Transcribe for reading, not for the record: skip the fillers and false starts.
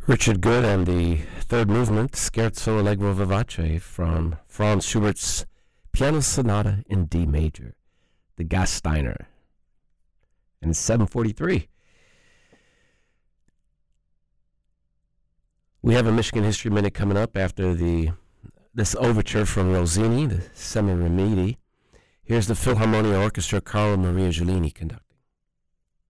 Richard Good and the third movement, Scherzo Allegro Vivace, from Franz Schubert's Piano Sonata in D major, the Gasteiner. And it's 7:43. We have a Michigan History Minute coming up after this overture from Rossini, the Semiramidi. Here's the Philharmonia Orchestra, Carlo Maria Giulini conducting.